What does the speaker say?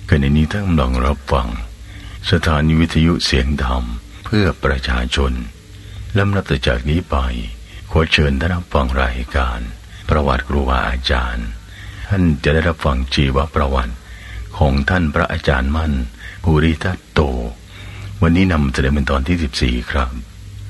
ขณะนี้ท่านกำลังรับฟังสถานีวิทยุเสียงธรรมเพื่อประชาชนและนับแต่จากนี้ไปขอเชิญท่านรับฟังรายการประวัติครูบาอาจารย์ท่านจะได้รับฟังชีวประวัติของท่านพระอาจารย์มั่นภูริทัตโตวันนี้นำแสดงเป็นตอนที่14ครับ